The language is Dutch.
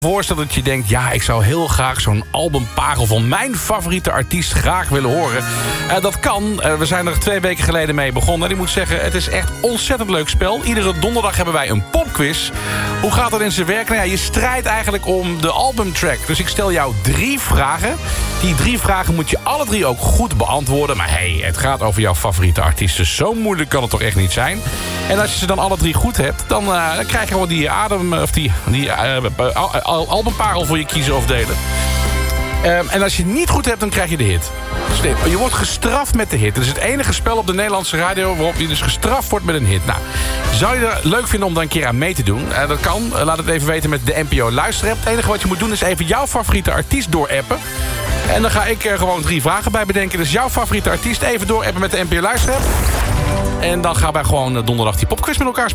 Voorstel dat je denkt, ja, ik zou heel graag zo'n albumparel van mijn favoriete artiest graag willen horen. Dat kan. We zijn er 2 weken geleden mee begonnen. En ik moet zeggen, het is echt ontzettend leuk spel. Iedere donderdag hebben wij een popquiz. Hoe gaat dat in zijn werk? Nou ja, je strijdt eigenlijk om de albumtrack. Dus ik stel jou 3 vragen. Die 3 vragen moet je alle 3 ook goed beantwoorden. Maar hey, het gaat over jouw favoriete artiest. Dus zo moeilijk kan het toch echt niet zijn. En als je ze dan alle 3 goed hebt, dan krijg je gewoon die albumparel voor je kiezen of delen. En als je het niet goed hebt, dan krijg je de hit. Dus je wordt gestraft met de hit. Het is het enige spel op de Nederlandse radio waarop je dus gestraft wordt met een hit. Nou, zou je het leuk vinden om daar een keer aan mee te doen? Dat kan. Laat het even weten met de NPO Luisterapp. Het enige wat je moet doen is even jouw favoriete artiest doorappen. En dan ga ik er gewoon 3 vragen bij bedenken. Dus jouw favoriete artiest even doorappen met de NPO Luisterapp. En dan gaan wij gewoon donderdag die popquiz met elkaar spelen.